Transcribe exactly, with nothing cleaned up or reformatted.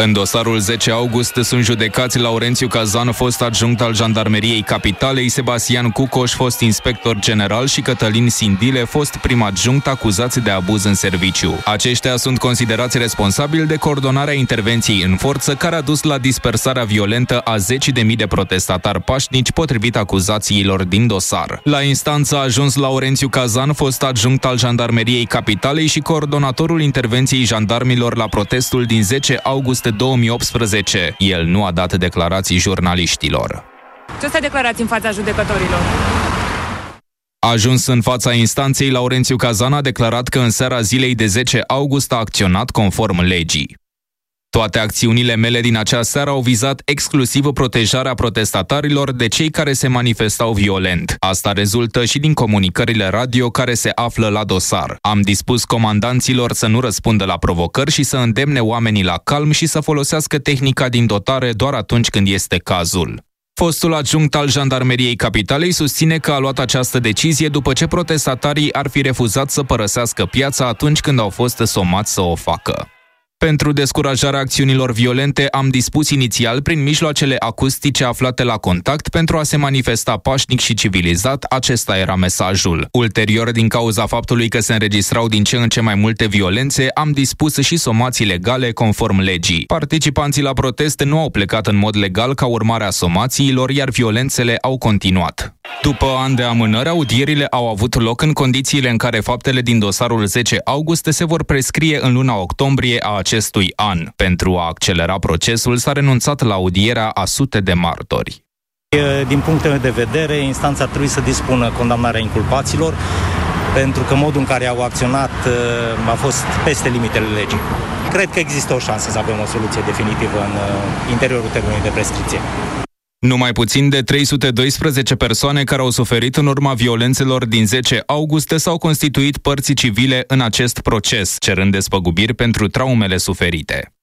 În dosarul zece august sunt judecați Laurențiu Cazan, fost adjunct al Jandarmeriei Capitalei, Sebastian Cucoș, fost inspector general, și Cătălin Sindile, fost prim adjunct, acuzați de abuz în serviciu. Aceștia sunt considerați responsabili de coordonarea intervenției în forță care a dus la dispersarea violentă a zeci de mii de protestatari pașnici, potrivit acuzațiilor din dosar. La instanță a ajuns Laurențiu Cazan, fost adjunct al Jandarmeriei Capitalei și coordonatorul intervenției jandarmilor la protestul din zece august două mii optsprezece. El nu a dat declarații jurnaliștilor. Ce o să declarați în fața judecătorilor? Ajuns în fața instanței, Laurențiu Cazan a declarat că în seara zilei de zece august a acționat conform legii. Toate acțiunile mele din acea seară au vizat exclusiv protejarea protestatarilor de cei care se manifestau violent. Asta rezultă și din comunicările radio care se află la dosar. Am dispus comandanților să nu răspundă la provocări și să îndemne oamenii la calm și să folosească tehnica din dotare doar atunci când este cazul. Fostul adjunct al Jandarmeriei Capitalei susține că a luat această decizie după ce protestatarii ar fi refuzat să părăsească piața atunci când au fost somați să o facă. Pentru descurajarea acțiunilor violente, am dispus inițial prin mijloacele acustice aflate la contact pentru a se manifesta pașnic și civilizat, acesta era mesajul. Ulterior, din cauza faptului că se înregistrau din ce în ce mai multe violențe, am dispus și somații legale conform legii. Participanții la protest nu au plecat în mod legal ca urmare a somațiilor, iar violențele au continuat. După ani de amânări, audierile au avut loc în condițiile în care faptele din dosarul zece august se vor prescrie în luna octombrie a acestui an. Pentru a accelera procesul, s-a renunțat la audierea a sute de martori. Din punctul meu de vedere, instanța trebuie să dispună condamnarea inculpaților, pentru că modul în care au acționat a fost peste limitele legii. Cred că există o șansă să avem o soluție definitivă în interiorul termenului de prescripție. Numai puțin de trei sute doisprezece persoane care au suferit în urma violențelor din zece august s-au constituit părți civile în acest proces, cerând despăgubiri pentru traumele suferite.